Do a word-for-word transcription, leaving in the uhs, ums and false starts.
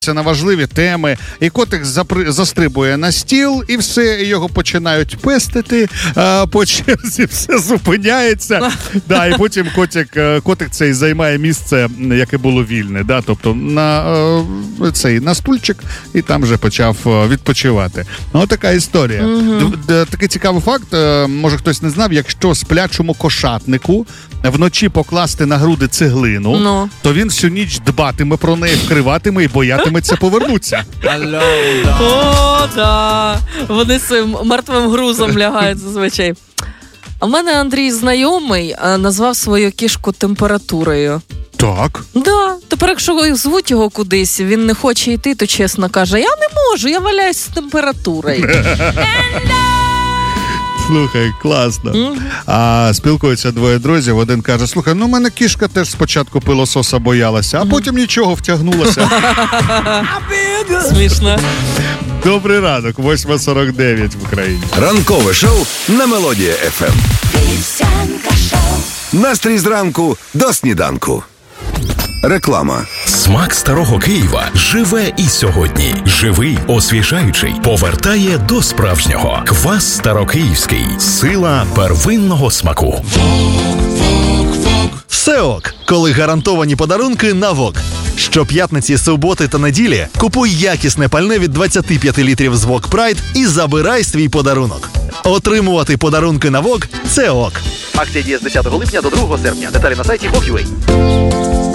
Це на важливі теми, і котик запри... застрибує на стіл, і все, і його починають пестити, а по черзі все зупиняється, да, і потім котик, котик цей займає місце, яке було вільне, да, тобто на, цей, на стульчик, і там вже почав відпочивати. Ну, така історія. Mm-hmm. Такий цікавий факт, може хтось не знав, якщо сплячому кошатнику вночі покласти на груди цеглину, no. то він всю ніч дбатиме про неї, вкриватиме і боятиметься повернутися. О, да. Вони своїм мертвим грузом лягають зазвичай. А в мене Андрій знайомий назвав свою кішку температурою. Так? Да. Тепер, якщо звуть його кудись, він не хоче йти, то чесно каже, я не можу, я валяюсь з температурою. Слухай, класно. Mm. А спілкуються двоє друзів, один каже, слухай, ну в мене кішка теж спочатку пилососа боялася, а mm. потім нічого, втягнулася. Смішно. Добрий ранок, восьма сорок дев'ять в Україні. Ранкове шоу на Мелодія еф ем. Настрій зранку до сніданку. Реклама. Смак старого Києва живе і сьогодні. Живий, освіжаючий, повертає до справжнього. Квас старокиївський. Сила первинного смаку. Все ок, коли гарантовані подарунки на ВОК. Щоп'ятниці, суботи та неділі купуй якісне пальне від двадцять п'ять літрів з ВОК Прайд і забирай свій подарунок. Отримувати подарунки на ВОК – це ок. Акція діє з десятого липня до другого серпня. Деталі на сайті вок крапка ю а.